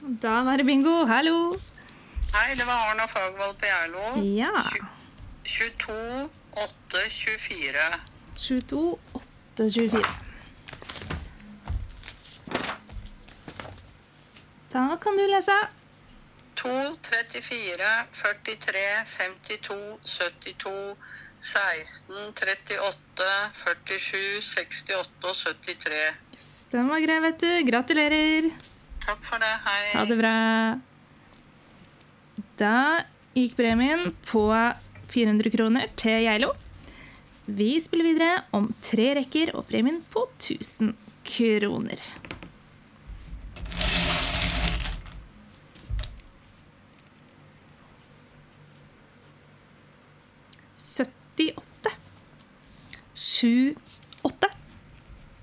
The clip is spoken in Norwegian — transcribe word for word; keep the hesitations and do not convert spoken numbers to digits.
Da var det bingo. Hallo. Hei, det var Arne Fagvold på Gjerlo. Ja. tjueto åtte tjuefire. tjueto åtte tjuefire. Da kan du lese. to trettifire førtitre femtito syttito seksten trettiåtte førtisju sekstiåtte og syttitre. Yes, den var grei, vet du. Gratulerer. Takk for det, hei. Ha det bra. Da gikk premien på fire hundre kroner til Geilo. Vi spiller videre om tre rekker og premien på tusen kroner. syttiåtte. sju